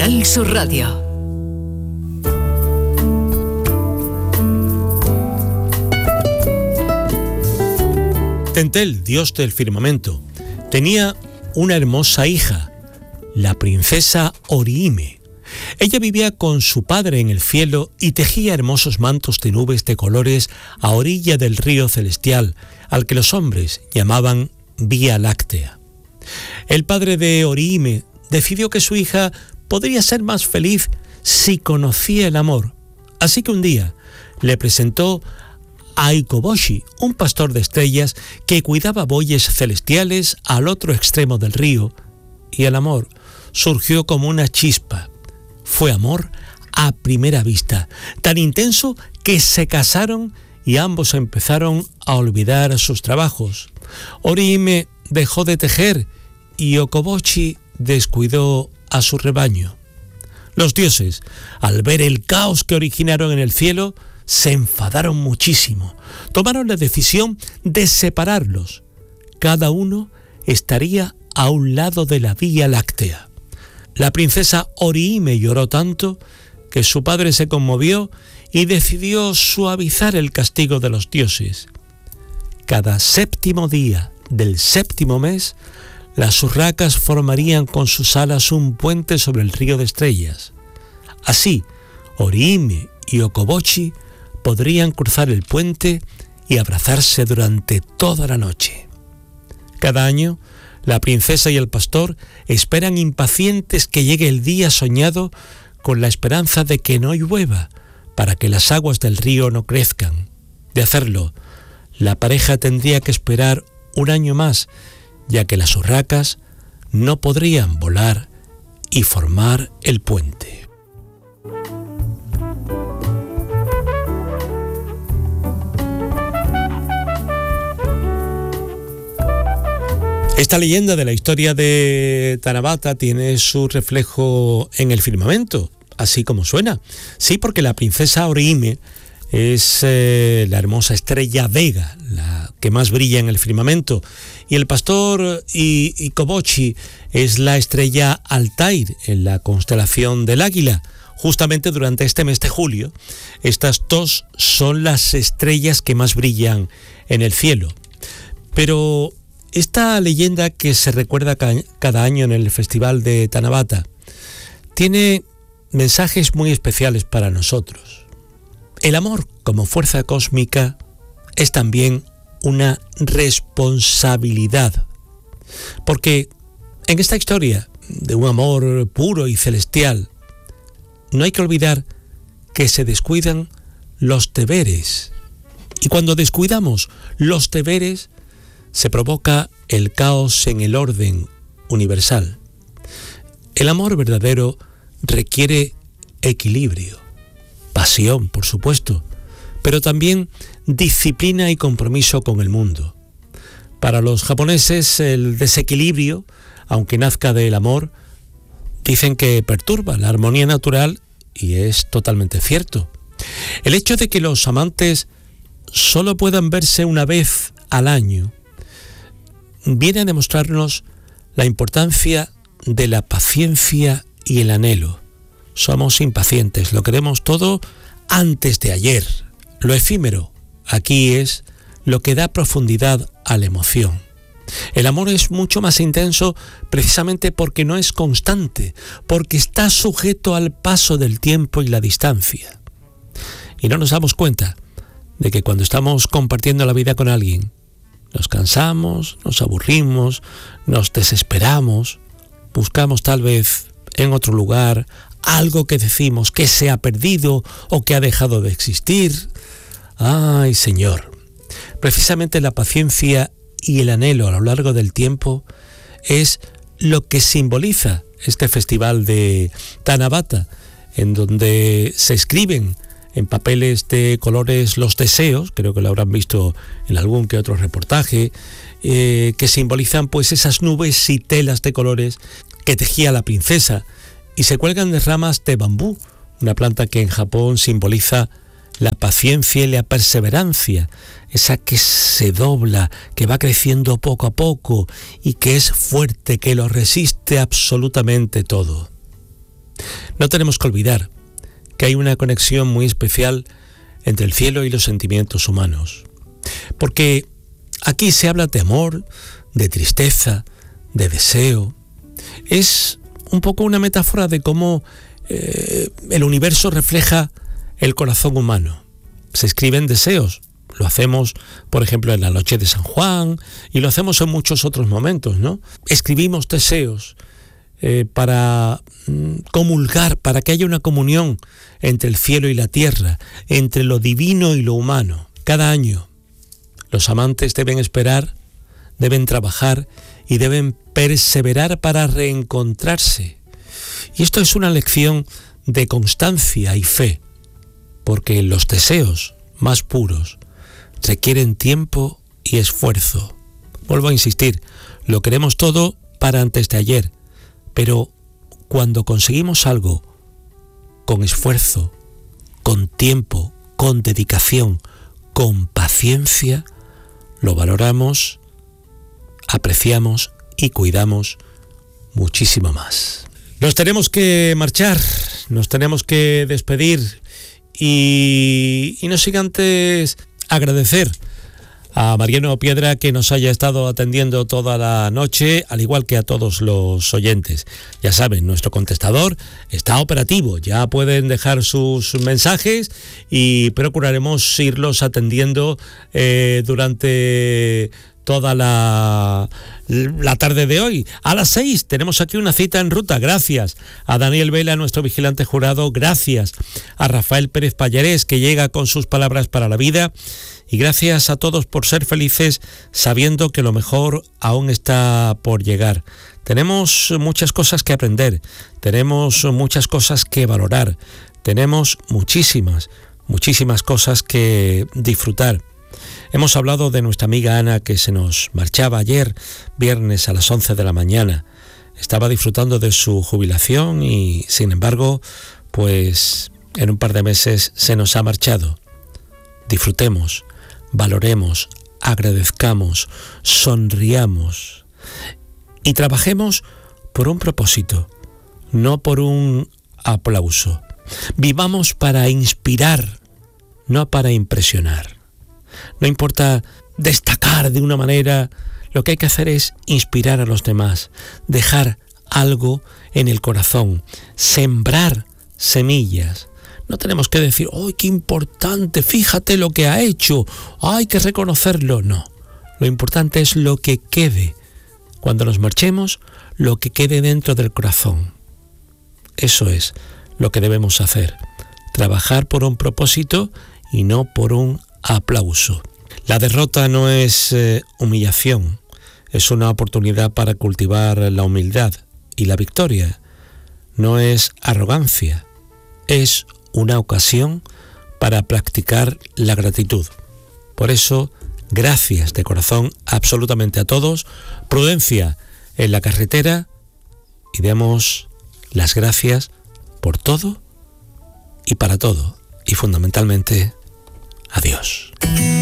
Canal Sur Radio. Tentel, dios del firmamento, tenía una hermosa hija, la princesa Oriime. Ella vivía con su padre en el cielo y tejía hermosos mantos de nubes de colores a orilla del río celestial, al que los hombres llamaban Vía Láctea. El padre de Oriime decidió que su hija podría ser más feliz si conocía el amor, así que un día le presentó a Ikoboshi, un pastor de estrellas que cuidaba bueyes celestiales al otro extremo del río, y el amor surgió como una chispa. Fue amor a primera vista, tan intenso que se casaron y ambos empezaron a olvidar sus trabajos. Oriime dejó de tejer y Ikoboshi descuidó a su rebaño. Los dioses, al ver el caos que originaron en el cielo, se enfadaron muchísimo. Tomaron la decisión de separarlos. Cada uno estaría a un lado de la Vía Láctea. La princesa Oriime lloró tanto que su padre se conmovió y decidió suavizar el castigo de los dioses. Cada séptimo día del séptimo mes, las urracas formarían con sus alas un puente sobre el río de estrellas. Así, Oriime y Ikoboshi podrían cruzar el puente y abrazarse durante toda la noche. Cada año, la princesa y el pastor esperan impacientes que llegue el día soñado con la esperanza de que no llueva para que las aguas del río no crezcan. De hacerlo, la pareja tendría que esperar un año más, ya que las urracas no podrían volar y formar el puente. Esta leyenda de la historia de Tanabata tiene su reflejo en el firmamento, así como suena. Sí, porque la princesa Oriime es la hermosa estrella Vega, la que más brilla en el firmamento, y el pastor Ikoboshi es la estrella Altair en la constelación del Águila. Justamente durante este mes de julio, estas dos son las estrellas que más brillan en el cielo. Pero esta leyenda que se recuerda cada año en el Festival de Tanabata tiene mensajes muy especiales para nosotros. El amor como fuerza cósmica es también una responsabilidad, porque en esta historia de un amor puro y celestial no hay que olvidar que se descuidan los deberes, y cuando descuidamos los deberes se provoca el caos en el orden universal. El amor verdadero requiere equilibrio, pasión, por supuesto, pero también disciplina y compromiso con el mundo. Para los japoneses, el desequilibrio, aunque nazca del amor, dicen que perturba la armonía natural, y es totalmente cierto. El hecho de que los amantes solo puedan verse una vez al año viene a demostrarnos la importancia de la paciencia y el anhelo. Somos impacientes, lo queremos todo antes de ayer. Lo efímero aquí es lo que da profundidad a la emoción. El amor es mucho más intenso precisamente porque no es constante, porque está sujeto al paso del tiempo y la distancia. Y no nos damos cuenta de que cuando estamos compartiendo la vida con alguien, nos cansamos, nos aburrimos, nos desesperamos, buscamos tal vez en otro lugar algo que decimos que se ha perdido o que ha dejado de existir. ¡Ay, Señor! Precisamente la paciencia y el anhelo a lo largo del tiempo es lo que simboliza este festival de Tanabata, en donde se escriben en papeles de colores los deseos, creo que lo habrán visto en algún que otro reportaje, que simbolizan pues esas nubes y telas de colores que tejía la princesa, y se cuelgan de ramas de bambú, una planta que en Japón simboliza la paciencia y la perseverancia, esa que se dobla, que va creciendo poco a poco y que es fuerte, que lo resiste absolutamente todo. No tenemos que olvidar que hay una conexión muy especial entre el cielo y los sentimientos humanos. Porque aquí se habla de amor, de tristeza, de deseo. Es un poco una metáfora de cómo el universo refleja el corazón humano. Se escriben deseos. Lo hacemos, por ejemplo, en la noche de San Juan y lo hacemos en muchos otros momentos, ¿no? Escribimos deseos para comulgar, para que haya una comunión entre el cielo y la tierra, entre lo divino y lo humano. Cada año los amantes deben esperar, deben trabajar y deben perseverar para reencontrarse. Y esto es una lección de constancia y fe, porque los deseos más puros requieren tiempo y esfuerzo. Vuelvo a insistir, lo queremos todo para antes de ayer, pero cuando conseguimos algo con esfuerzo, con tiempo, con dedicación, con paciencia, lo valoramos, apreciamos y cuidamos muchísimo más. Nos tenemos que marchar, nos tenemos que despedir y no sin antes agradecer a Mariano Piedra que nos haya estado atendiendo toda la noche, al igual que a todos los oyentes. Ya saben, nuestro contestador está operativo, ya pueden dejar sus mensajes y procuraremos irlos atendiendo durante toda la tarde de hoy. A las 6 tenemos aquí una cita en ruta. Gracias a Daniel Vela, nuestro vigilante jurado. Gracias a Rafael Pérez Pallarés, que llega con sus palabras para la vida. Y gracias a todos por ser felices, sabiendo que lo mejor aún está por llegar. Tenemos muchas cosas que aprender, tenemos muchas cosas que valorar, tenemos muchísimas cosas que disfrutar. Hemos hablado de nuestra amiga Ana, que se nos marchaba ayer, viernes a las 11 de la mañana. Estaba disfrutando de su jubilación y, sin embargo, pues en un par de meses se nos ha marchado. Disfrutemos, valoremos, agradezcamos, sonriamos y trabajemos por un propósito, no por un aplauso. Vivamos para inspirar, no para impresionar. No importa destacar de una manera, lo que hay que hacer es inspirar a los demás, dejar algo en el corazón, sembrar semillas. No tenemos que decir, ¡ay, qué importante! Fíjate lo que ha hecho, hay que reconocerlo. No, lo importante es lo que quede. Cuando nos marchemos, lo que quede dentro del corazón. Eso es lo que debemos hacer. Trabajar por un propósito y no por un aplauso. La derrota no es humillación, es una oportunidad para cultivar la humildad. Y la victoria no es arrogancia, es una ocasión para practicar la gratitud. Por eso, gracias de corazón absolutamente a todos, prudencia en la carretera y demos las gracias por todo y para todo y fundamentalmente, adiós.